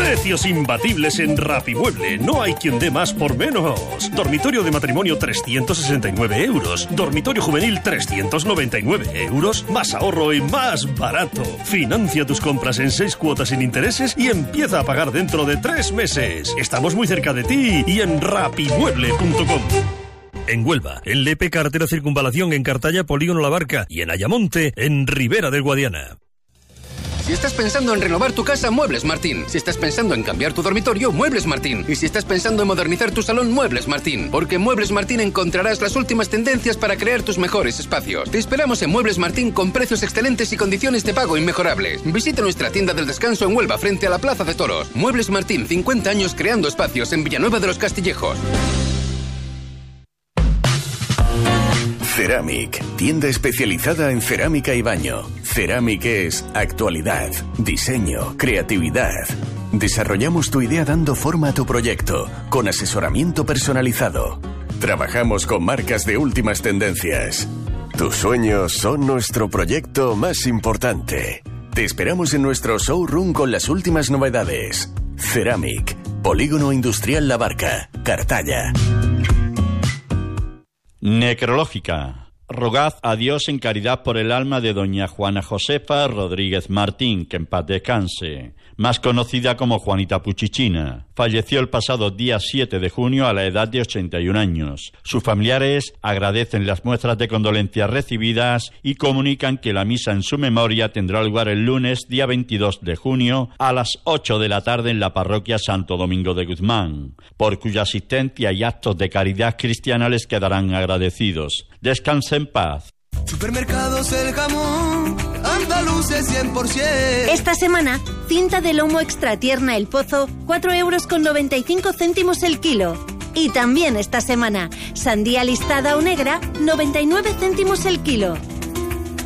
Precios imbatibles en Rapimueble. No hay quien dé más por menos. Dormitorio de matrimonio 369 euros. Dormitorio juvenil 399 euros. Más ahorro y más barato. Financia tus compras en 6 cuotas sin intereses y empieza a pagar dentro de 3 meses. Estamos muy cerca de ti y en rapimueble.com. En Huelva, en Lepe, carretera Circunvalación, en Cartaya, Polígono La Barca y en Ayamonte, en Ribera del Guadiana. Si estás pensando en renovar tu casa, Muebles Martín. Si estás pensando en cambiar tu dormitorio, Muebles Martín. Y si estás pensando en modernizar tu salón, Muebles Martín. Porque en Muebles Martín encontrarás las últimas tendencias para crear tus mejores espacios. Te esperamos en Muebles Martín con precios excelentes y condiciones de pago inmejorables. Visita nuestra tienda del descanso en Huelva, frente a la Plaza de Toros. Muebles Martín, 50 años creando espacios en Villanueva de los Castillejos. Ceramic, tienda especializada en cerámica y baño. Ceramic es actualidad, diseño, creatividad. Desarrollamos tu idea dando forma a tu proyecto, con asesoramiento personalizado. Trabajamos con marcas de últimas tendencias. Tus sueños son nuestro proyecto más importante. Te esperamos en nuestro showroom con las últimas novedades. Ceramic, Polígono Industrial La Barca, Cartaya. Necrológica. Rogad a Dios en caridad por el alma de doña Juana Josefa Rodríguez Martín, que en paz descanse, más conocida como Juanita Puchichina. Falleció el pasado día 7 de junio a la edad de 81 años. Sus familiares agradecen las muestras de condolencias recibidas y comunican que la misa en su memoria tendrá lugar el lunes, día 22 de junio, a las 8 de la tarde en la parroquia Santo Domingo de Guzmán, por cuya asistencia y actos de caridad cristiana les quedarán agradecidos. Descanse en paz. Supermercados El Jamón, andaluces 100%. Esta semana, cinta de lomo extra tierna El Pozo, 4,95 € el kilo. Y también esta semana, sandía listada o negra, 99 céntimos el kilo.